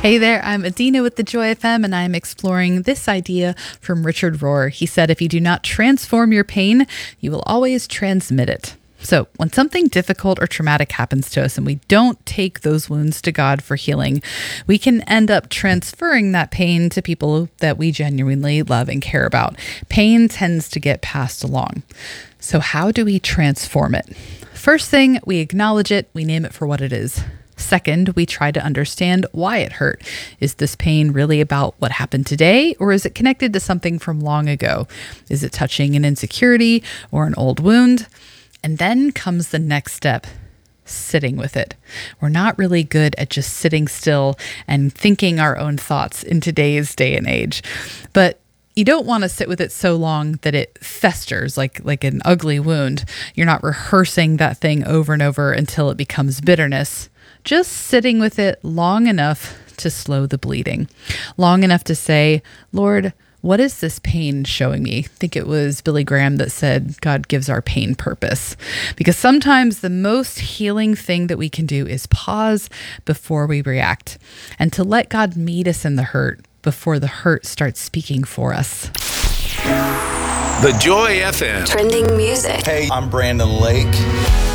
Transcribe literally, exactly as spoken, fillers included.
Hey there, I'm Adina with the Joy F M, and I'm exploring this idea from Richard Rohr. He said, if you do not transform your pain, you will always transmit it. So when something difficult or traumatic happens to us and we don't take those wounds to God for healing, we can end up transferring that pain to people that we genuinely love and care about. Pain tends to get passed along. So how do we transform it? First thing, we acknowledge it, we name it for what it is. Second, we try to understand why it hurt. Is this pain really about what happened today, or is it connected to something from long ago? Is it touching an insecurity or an old wound? And then comes the next step, sitting with it. We're not really good at just sitting still and thinking our own thoughts in today's day and age. But you don't want to sit with it so long that it festers like, like an ugly wound. You're not rehearsing that thing over and over until it becomes bitterness. Just sitting with it long enough to slow the bleeding. Long enough to say, Lord, what is this pain showing me? I think it was Billy Graham that said, God gives our pain purpose. Because sometimes the most healing thing that we can do is pause before we react and to let God meet us in the hurt before the hurt starts speaking for us. The Joy F M. Trending music. Hey, I'm Brandon Lake.